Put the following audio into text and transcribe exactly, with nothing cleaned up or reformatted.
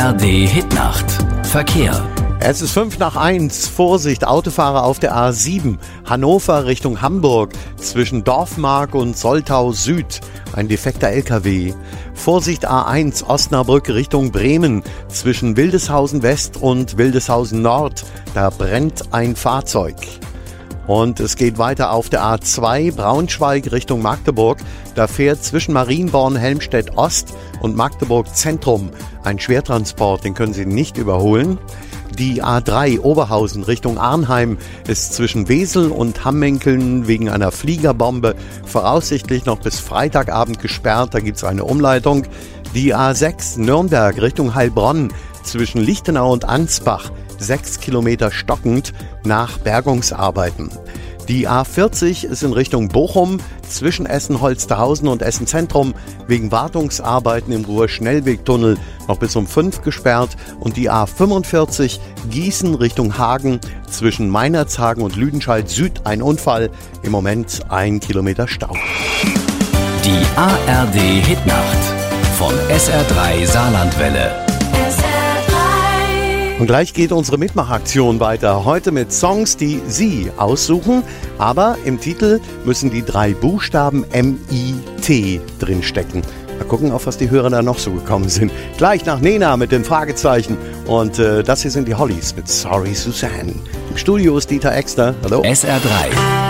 R D Hitnacht. Verkehr. Es ist fünf nach eins. Vorsicht, Autofahrer auf der A sieben. Hannover Richtung Hamburg. Zwischen Dorfmark und Soltau Süd. Ein defekter L K W. Vorsicht A eins, Osnabrück Richtung Bremen. Zwischen Wildeshausen West und Wildeshausen Nord. Da brennt ein Fahrzeug. Und es geht weiter auf der A zwei, Braunschweig Richtung Magdeburg. Da fährt zwischen Marienborn, Helmstedt Ost und Magdeburg Zentrum ein Schwertransport, den können Sie nicht überholen. Die A drei, Oberhausen Richtung Arnheim, ist zwischen Wesel und Hammenkeln wegen einer Fliegerbombe voraussichtlich noch bis Freitagabend gesperrt. Da gibt es eine Umleitung. Die A sechs, Nürnberg Richtung Heilbronn, zwischen Lichtenau und Ansbach, sechs Kilometer stockend nach Bergungsarbeiten. Die A vierzig ist in Richtung Bochum, zwischen Essen-Holsterhausen und Essen-Zentrum wegen Wartungsarbeiten im Ruhr-Schnellwegtunnel noch bis um fünf gesperrt. Und die A fünfundvierzig, Gießen Richtung Hagen, zwischen Meinerzhagen und Lüdenscheid Süd ein Unfall, im Moment ein Kilometer Stau. Die A R D Hitnacht von S R drei Saarlandwelle. Und gleich geht unsere Mitmachaktion weiter. Heute mit Songs, die Sie aussuchen. Aber im Titel müssen die drei Buchstaben M I T drinstecken. Mal gucken, auf was die Hörer da noch so gekommen sind. Gleich nach Nena mit den Fragezeichen. Und äh, das hier sind die Hollies mit Sorry Suzanne. Im Studio ist Dieter Exter. Hallo. S R drei.